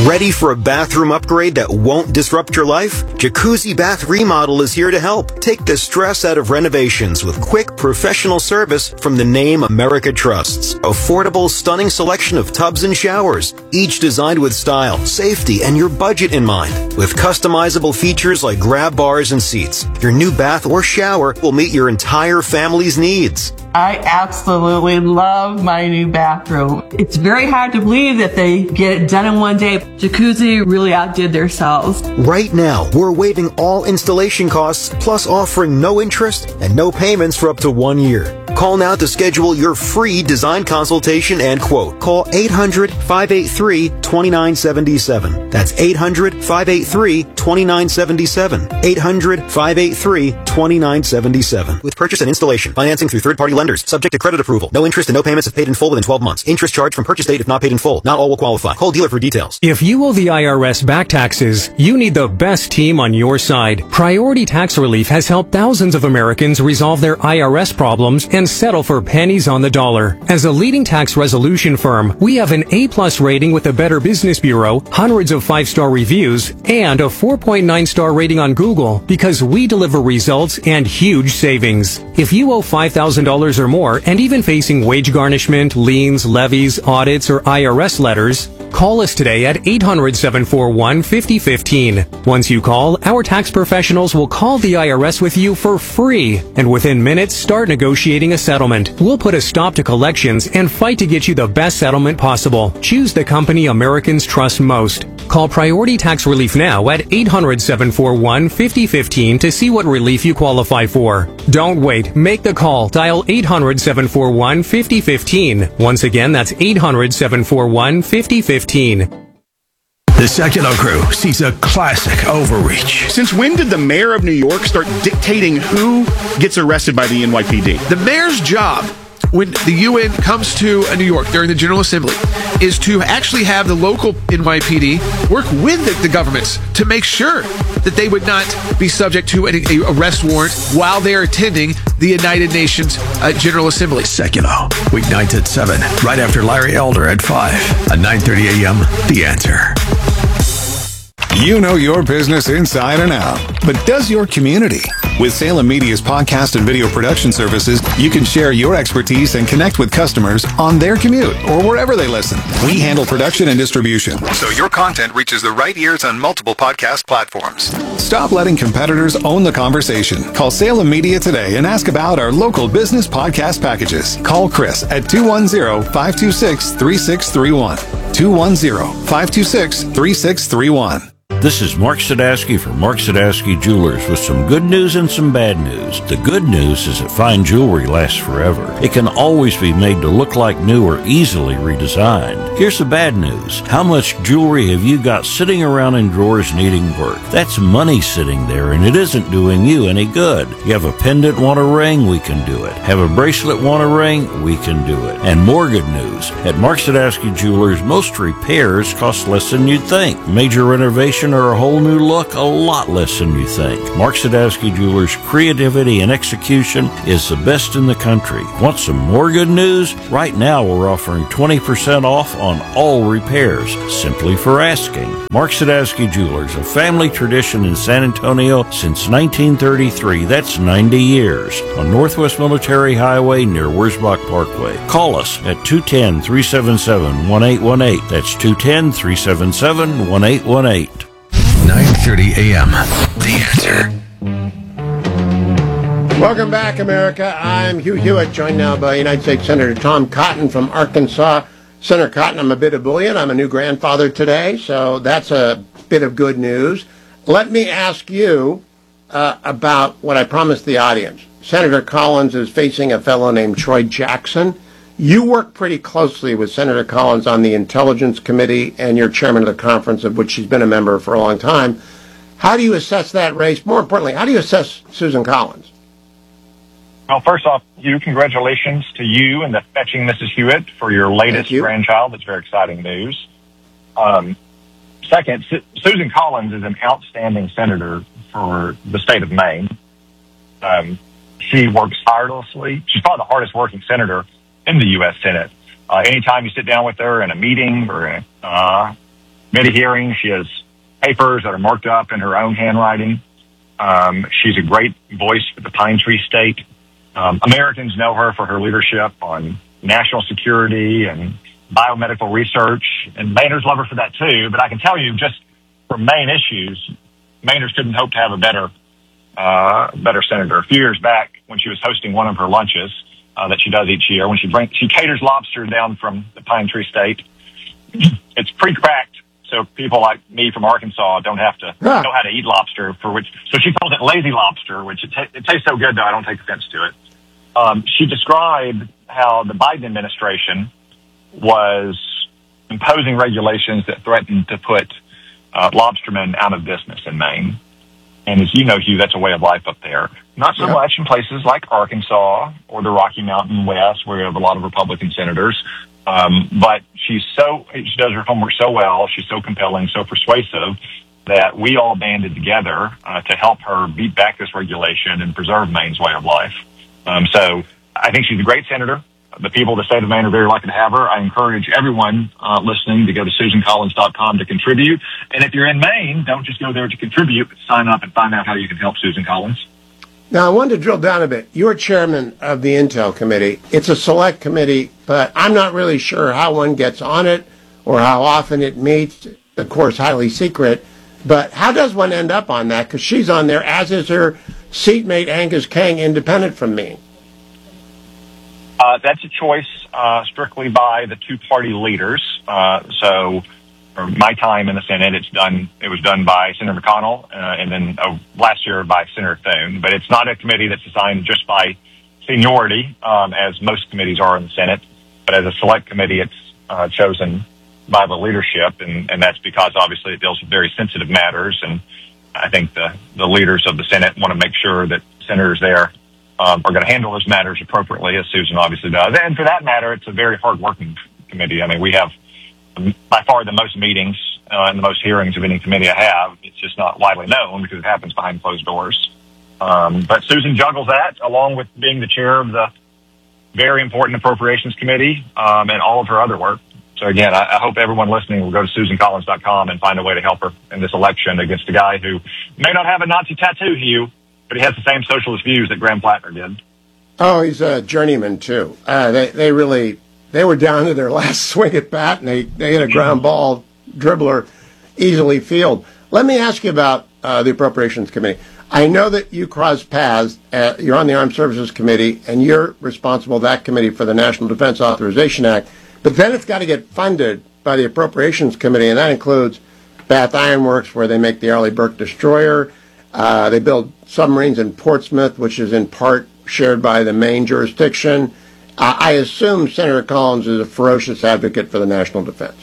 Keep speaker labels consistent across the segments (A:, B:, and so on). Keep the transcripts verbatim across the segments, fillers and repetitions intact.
A: Ready for a bathroom upgrade that won't disrupt your life? Jacuzzi Bath Remodel is here to help. Take the stress out of renovations with quick, professional service from the name America trusts. Affordable, stunning selection of tubs and showers, each designed with style, safety, and your budget in mind. With customizable features like grab bars and seats, your new bath or shower will meet your entire family's needs.
B: I absolutely love my new bathroom. It's very hard to believe that they get it done in one day. Jacuzzi really outdid themselves.
A: Right now, we're waiving all installation costs, plus offering no interest and no payments for up to one year. Call now to schedule your free design consultation and quote. Call eight hundred, five eight three, two nine seven seven. That's eight hundred, five eight three, two nine seven seven. eight hundred, five eight three, two nine seven seven. With purchase and installation. Financing through third-party lenders. Subject to credit approval. No interest and no payments if paid in full within twelve months. Interest charged from purchase date if not paid in full. Not all will qualify. Call dealer for details.
C: If you owe the I R S back taxes, you need the best team on your side. Priority Tax Relief has helped thousands of Americans resolve their I R S problems and settle for pennies on the dollar. As a leading tax resolution firm, we have an A-plus rating with the Better Business Bureau, hundreds of five-star reviews, and a four point nine star rating on Google because we deliver results and huge savings. If you owe five thousand dollars or more and even facing wage garnishment, liens, levies, audits, or I R S letters, call us today at eight hundred, seven four one, five oh one five. Once you call, our tax professionals will call the I R S with you for free, and within minutes start negotiating a settlement. We'll put a stop to collections and fight to get you the best settlement possible. Choose the company Americans trust most. Call Priority Tax Relief now at eight hundred, seven four one, five oh one five to see what relief you qualify for. Don't wait. Make the call. Dial eight hundred, seven four one, five oh one five. Once again, that's eight hundred, seven four one, five oh one five.
D: The Sekulow Crew sees a classic overreach.
E: Since when did the mayor of New York start dictating who gets arrested by the N Y P D?
D: The mayor's job when the U N comes to New York during the General Assembly is to actually have the local N Y P D work with the, the governments to make sure that they would not be subject to an arrest warrant while they're attending the United Nations uh, General Assembly.
F: Sekulow, weeknights at seven, right after Larry Elder at five, at nine thirty a.m., The Answer.
G: You know your business inside and out, but does your community? With Salem Media's podcast and video production services, you can share your expertise and connect with customers on their commute or wherever they listen. We handle production and distribution, so your content reaches the right ears on multiple podcast platforms. Stop letting competitors own the conversation. Call Salem Media today and ask about our local business podcast packages. Call Chris at two one zero, five two six, three six three one. two one zero, five two six, three six three one.
H: This is Mark Sadowski from Mark Sadowski Jewelers with some good news and some bad news. The good news is that fine jewelry lasts forever. It can always be made to look like new or easily redesigned. Here's the bad news. How much jewelry have you got sitting around in drawers needing work? That's money sitting there, and it isn't doing you any good. You have a pendant, want a ring? We can do it. Have a bracelet, want a ring? We can do it. And more good news. At Mark Sadowski Jewelers, most repairs cost less than you'd think. Major renovation or a whole new look, a lot less than you think. Mark Sadowski Jewelers' creativity and execution is the best in the country. Want some more good news? Right now we're offering twenty percent off on all repairs, simply for asking. Mark Sadowski Jewelers, a family tradition in San Antonio since nineteen thirty-three. That's ninety years. On Northwest Military Highway near Wurzbach Parkway. Call us at two one zero, three seven seven, one eight one eight. That's two one zero, three seven seven, one eight one eight.
F: nine thirty a.m. The Answer.
I: Welcome back, America. I'm Hugh Hewitt, joined now by United States Senator Tom Cotton from Arkansas. Senator Cotton, I'm a bit ebullient. I'm a new grandfather today, so that's a bit of good news. Let me ask you uh, about what I promised the audience. Senator Collins is facing a fellow named Troy Jackson. You work pretty closely with Senator Collins on the Intelligence Committee, and you're chairman of the conference, of which she's been a member for a long time. How do you assess that race? More importantly, how do you assess Susan Collins?
J: Well, first off, you congratulations to you and the fetching Missus Hewitt for your latest
I: you.
J: grandchild. That's very exciting news. Um, second, Su- Susan Collins is an outstanding senator for the state of Maine. Um, she works tirelessly. She's probably the hardest working senator in the U S Senate. Uh, anytime you sit down with her in a meeting or in a, uh, committee hearings. She has papers that are marked up in her own handwriting. Um, she's a great voice for the Pine Tree State. Um, Americans know her for her leadership on national security and biomedical research, and Mainers love her for that too. But I can tell you, just for Maine issues, Mainers couldn't hope to have a better, uh, better senator. A few years back, when she was hosting one of her lunches uh, that she does each year, when she brings, she caters lobster down from the Pine Tree State. It's pre-cracked, so people like me from Arkansas don't have to
I: Yeah.
J: know how to eat lobster. For which, so she calls it lazy lobster, which it, ta- it tastes so good though I don't take offense to it. Um, she described how the Biden administration was imposing regulations that threatened to put uh, lobstermen out of business in Maine. And as you know, Hugh, that's a way of life up there. Not so
I: Yeah.
J: much in places like Arkansas or the Rocky Mountain West, where we have a lot of Republican senators. Um, but she's so, she does her homework so well, she's so compelling, so persuasive, that we all banded together uh, to help her beat back this regulation and preserve Maine's way of life. Um, so I think she's a great senator. The people of the state of Maine are very lucky to have her. I encourage everyone uh, listening to go to susan collins dot com to contribute. And if you're in Maine, don't just go there to contribute, but sign up and find out how you can help Susan Collins.
I: Now, I wanted to drill down a bit. You're chairman of the Intel Committee. It's a select committee, but I'm not really sure how one gets on it or how often it meets. Of course, highly secret. But how does one end up on that? Because she's on there, as is her seatmate Angus King, independent from me.
J: Uh, that's a choice uh, strictly by the two-party leaders. Uh, so, for my time in the Senate, it's done. It was done by Senator McConnell, uh, and then uh, last year by Senator Thune. But it's not a committee that's assigned just by seniority, um, as most committees are in the Senate. But as a select committee, it's uh, chosen by the leadership, and, and that's because obviously it deals with very sensitive matters. And I think the the leaders of the Senate want to make sure that senators there Um, are going to handle those matters appropriately, as Susan obviously does. And for that matter, it's a very hard-working committee. I mean, we have um, by far the most meetings uh, and the most hearings of any committee I have. It's just not widely known because it happens behind closed doors. Um, but Susan juggles that along with being the chair of the very important Appropriations Committee um, and all of her other work. So again, I, I hope everyone listening will go to susan collins dot com and find a way to help her in this election against a guy who may not have a Nazi tattoo, Hugh, but he has the same socialist views that Graham Plattner did.
I: Oh, he's a journeyman, too. Uh, they, they really, they were down to their last swing at bat, and they, they hit a ground ball dribbler easily field. Let me ask you about uh, the Appropriations Committee. I know that you cross paths. Uh, you're on the Armed Services Committee, and you're responsible, that committee, for the National Defense Authorization Act. But then it's got to get funded by the Appropriations Committee, and that includes Bath Iron Works, where they make the Arleigh Burke destroyer. Uh, they build submarines in Portsmouth, which is in part shared by the Maine jurisdiction. Uh, I assume Senator Collins is a ferocious advocate for the national defense.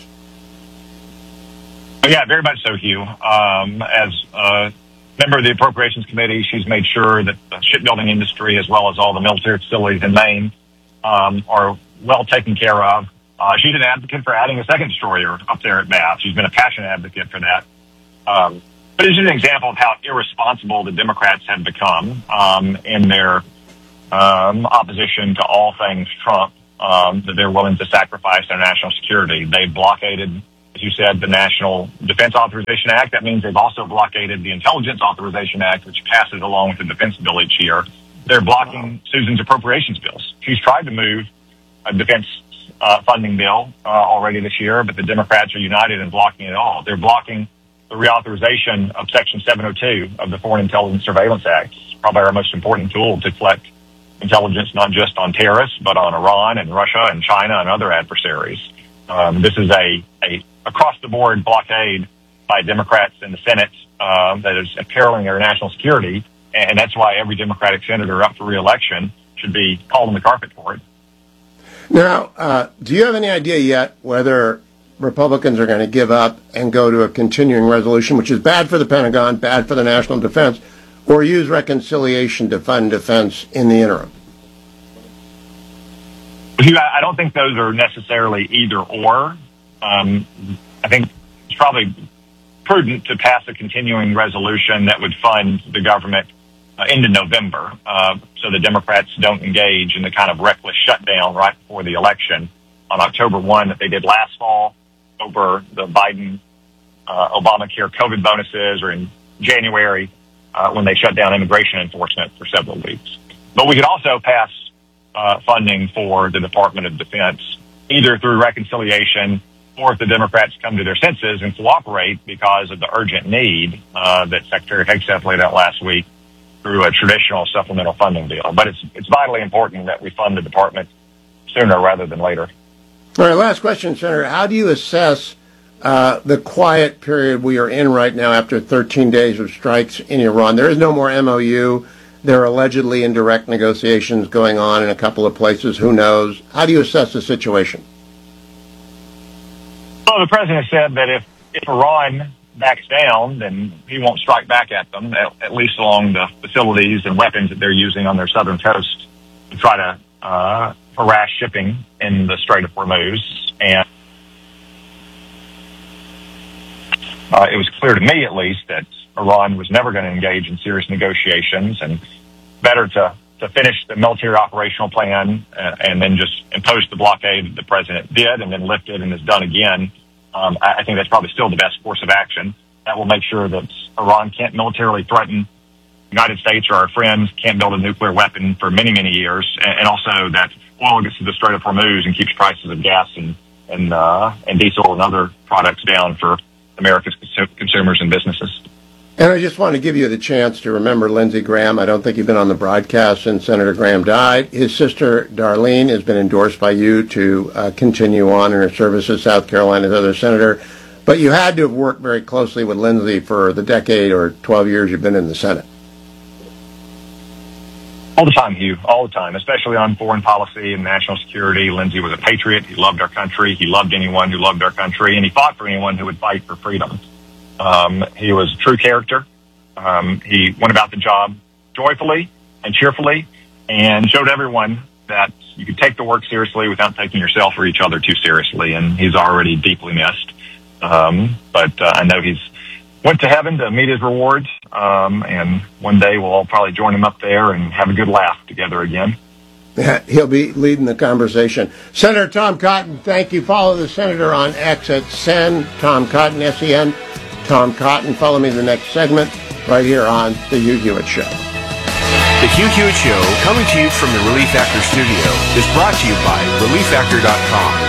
J: Yeah, very much so, Hugh. Um, as a member of the Appropriations Committee, she's made sure that the shipbuilding industry, as well as all the military facilities in Maine, um, are well taken care of. Uh, she's an advocate for adding a second destroyer up there at Bath. She's been a passionate advocate for that. Um, But it's just an example of how irresponsible the Democrats have become um, in their um, opposition to all things Trump, um, that they're willing to sacrifice their national security. They've blockaded, as you said, the National Defense Authorization Act. That means they've also blockaded the Intelligence Authorization Act, which passes along with the defense bill each year. They're blocking Susan's appropriations bills. She's tried to move a defense uh, funding bill uh, already this year, but the Democrats are united in blocking it all. They're blocking the reauthorization of Section seven oh two of the Foreign Intelligence Surveillance Act. It's probably our most important tool to collect intelligence not just on terrorists, but on Iran and Russia and China and other adversaries. Um, this is a, a across-the-board blockade by Democrats in the Senate um, that is imperiling their national security, and that's why every Democratic senator up for re-election should be called on the carpet for it.
I: Now, uh, do you have any idea yet whether Republicans are going to give up and go to a continuing resolution, which is bad for the Pentagon, bad for the national defense, or use reconciliation to fund defense in the interim?
J: I don't think those are necessarily either or. Um, I think it's probably prudent to pass a continuing resolution that would fund the government uh, into November, uh, so the Democrats don't engage in the kind of reckless shutdown right before the election on October first that they did last fall over the Biden uh, Obamacare COVID bonuses, or in January uh, when they shut down immigration enforcement for several weeks. But we could also pass uh, funding for the Department of Defense, either through reconciliation or if the Democrats come to their senses and cooperate because of the urgent need uh, that Secretary Hegseth laid out last week through a traditional supplemental funding deal. But it's it's vitally important that we fund the department sooner rather than later.
I: All right, last question, Senator. How do you assess uh, the quiet period we are in right now after thirteen days of strikes in Iran? There is no more M O U. There are allegedly indirect negotiations going on in a couple of places. Who knows? How do you assess the situation?
J: Well, the president said that if, if Iran backs down, then he won't strike back at them, at, at least along the facilities and weapons that they're using on their southern coast to try to uh, harass shipping in the Strait of Hormuz. And uh, it was clear to me, at least, that Iran was never going to engage in serious negotiations, and better to, to finish the military operational plan uh, and then just impose the blockade that the president did and then lift it and is done again. Um, I, I think that's probably still the best course of action. That will make sure that Iran can't militarily threaten the United States or our friends, can't build a nuclear weapon for many, many years, and, and also that oil gets to the Strait of Hormuz and keeps prices of gas and and, uh, and diesel and other products down for America's consumers and businesses.
I: And I just want to give you the chance to remember Lindsey Graham. I don't think you've been on the broadcast since Senator Graham died. His sister, Darlene, has been endorsed by you to uh, continue on in her service as South Carolina's other senator. But you had to have worked very closely with Lindsey for the decade or twelve years you've been in the Senate.
J: All the time, Hugh, all the time, especially on foreign policy and national security. Lindsey was a patriot. He loved our country. He loved anyone who loved our country, and he fought for anyone who would fight for freedom. Um, he was a true character. Um, he went about the job joyfully and cheerfully and showed everyone that you could take the work seriously without taking yourself or each other too seriously. And he's already deeply missed. Um, but uh, I know he's went to heaven to meet his rewards. Um, and one day we'll all probably join him up there and have a good laugh together again.
I: Yeah, he'll be leading the conversation. Senator Tom Cotton, thank you. Follow the senator on X at Sen, Tom Cotton, S E N. Tom Cotton. Follow me in the next segment right here on The Hugh Hewitt Show.
K: The Hugh Hewitt Show, coming to you from the Relief Factor studio, is brought to you by relief factor dot com.